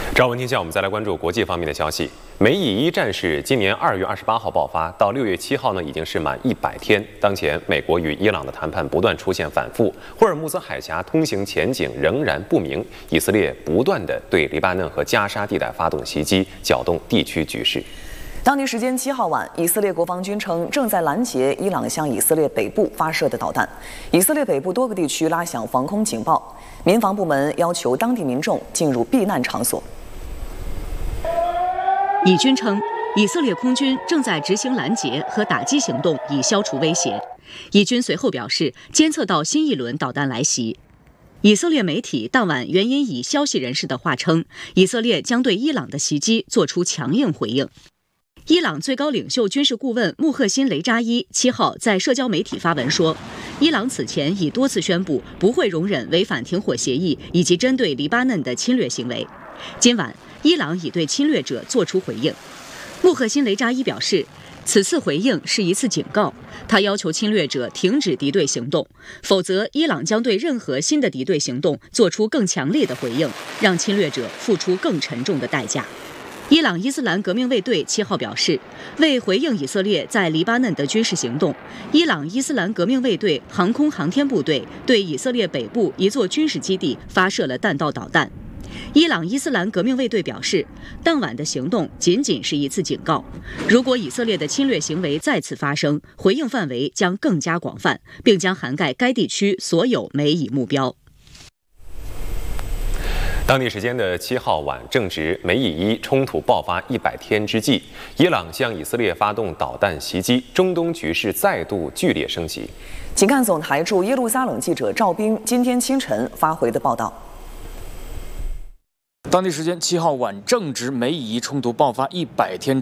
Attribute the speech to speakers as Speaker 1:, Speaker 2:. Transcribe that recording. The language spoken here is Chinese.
Speaker 1: 朝闻天下，我们再来关注国际方面的消息。美以伊战事今年2月28号爆发，到6月7号呢，已经是满100天。当前，美国与伊朗的谈判不断出现反复，霍尔木兹海峡通行前景仍然不明。以色列不断地对黎巴嫩和加沙地带发动袭击，搅动地区局势。
Speaker 2: 当地时间7号晚，以色列国防军称正在拦截伊朗向以色列北部发射的导弹。以色列北部多个地区拉响防空警报，民防部门要求当地民众进入避难场所。
Speaker 3: 以军称，以色列空军正在执行拦截和打击行动，以消除威胁。以军随后表示，监测到新一轮导弹来袭。以色列媒体当晚援引以消息人士的话称，以色列将对伊朗的袭击做出强硬回应。伊朗最高领袖军事顾问穆赫辛·雷扎伊7号在社交媒体发文说，伊朗此前已多次宣布不会容忍违反停火协议以及针对黎巴嫩的侵略行为。今晚，伊朗已对侵略者作出回应。穆赫辛·雷扎伊表示，此次回应是一次警告，他要求侵略者停止敌对行动，否则伊朗将对任何新的敌对行动做出更强烈的回应，让侵略者付出更沉重的代价。伊朗伊斯兰革命卫队7号表示，为回应以色列在黎巴嫩的军事行动，伊朗伊斯兰革命卫队航空航天部队对以色列北部一座军事基地发射了弹道导弹。伊朗伊斯兰革命卫队表示，当晚的行动仅仅是一次警告，如果以色列的侵略行为再次发生，回应范围将更加广泛，并将涵盖该地区所有美以目标。
Speaker 1: 当地时间的7号晚，正值美以伊冲突爆发100天之际，伊朗向以色列发动导弹袭击，中东局势再度剧烈升级。
Speaker 2: 请看总台驻耶路撒冷记者赵斌今天清晨发回的报道。
Speaker 4: 当地时间7号晚，正值美以伊冲突爆发100天